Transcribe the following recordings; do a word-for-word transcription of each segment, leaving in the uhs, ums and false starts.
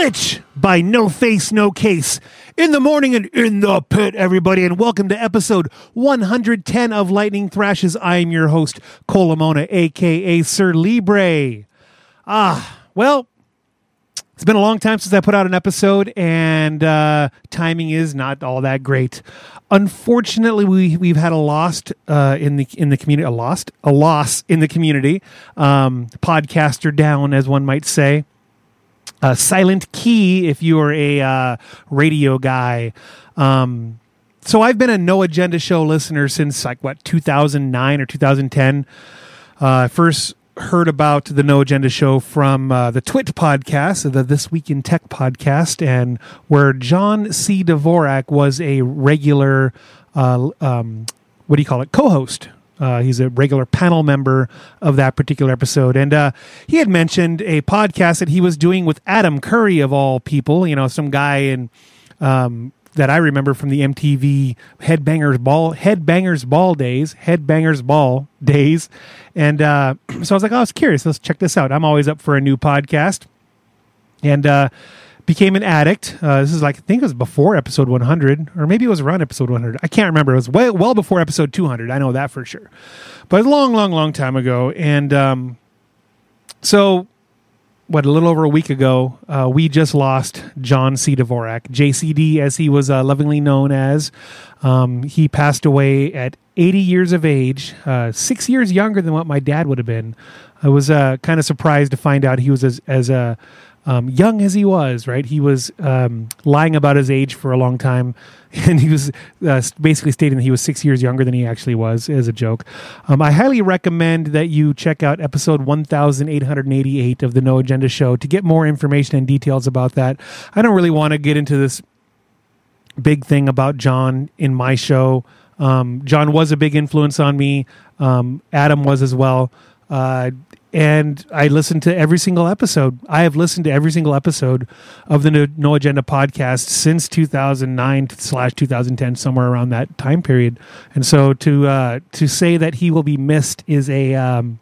Glitch by No Face, No Case. In the morning and in the pit, everybody, and welcome to episode one hundred ten of Lightning Thrashes. I am your host, Cole Lamona, a k a. Sir Libre. Ah, well, it's been a long time since I put out an episode, and uh, timing is not all that great. Unfortunately, we we've had a lost uh, in the in the community, a lost a loss in the community. Um, podcaster down, as one might say. Uh, Silent Key, if you are a uh, radio guy. Um, so I've been a No Agenda Show listener since like what two thousand nine or two thousand ten. Uh, I first heard about the No Agenda Show from uh, the Twit podcast, the This Week in Tech podcast, and where John C. Dvorak was a regular, uh, um, what do you call it, co-host. Uh, he's a regular panel member of that particular episode. And uh, he had mentioned a podcast that he was doing with Adam Curry, of all people, you know, some guy in um, that I remember from the M T V Headbangers Ball, Headbangers Ball days, Headbangers Ball days. And uh, so I was like, oh, I was curious. Let's check this out. I'm always up for a new podcast. And uh, became an addict. Uh, this is like, I think it was before episode one hundred, or maybe it was around episode one hundred. I can't remember. It was way, well before episode two hundred. I know that for sure. But a long, long, long time ago. And um, so, what, a little over a week ago, uh, we just lost John C. Dvorak, J C D as he was uh, lovingly known as. Um, he passed away at eighty years of age, uh, six years younger than what my dad would have been. I was uh, kind of surprised to find out he was as, as a... Um, young as he was, right? He was um, lying about his age for a long time, and he was uh, basically stating that he was six years younger than he actually was, as a joke. Um, I highly recommend that you check out episode one thousand eight hundred eighty-eight of the No Agenda Show to get more information and details about that. I don't really want to get into this big thing about John in my show. Um, John was a big influence on me. Um, Adam was as well. Uh, And I listened to every single episode. I have listened to every single episode of the No, no Agenda podcast since two thousand nine slash two thousand ten, somewhere around that time period. And so to uh, to say that he will be missed is a um,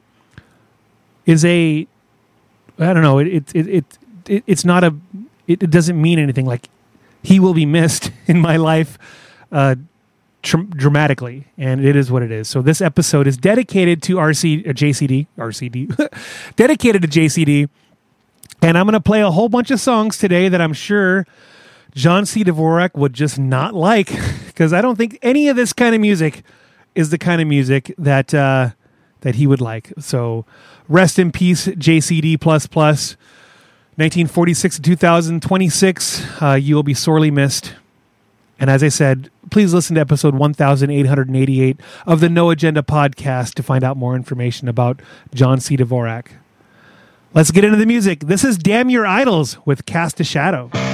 is a I don't know. It it it, it, it it's not a it, it doesn't mean anything. Like, he will be missed in my life. Uh, Tr- dramatically, and it is what it is. So this episode is dedicated to R C, uh, J C D, R C D, dedicated to J C D, and I'm going to play a whole bunch of songs today that I'm sure John C. Dvorak would just not like, because I don't think any of this kind of music is the kind of music that uh, that he would like. So rest in peace, J C D plus plus, nineteen forty-six to two thousand twenty-six. Uh, you will be sorely missed. And as I said, please listen to episode one thousand eight hundred eighty-eight of the No Agenda podcast to find out more information about John C. Dvorak. Let's get into the music. This is Damn Your Idols with Cast a Shadow.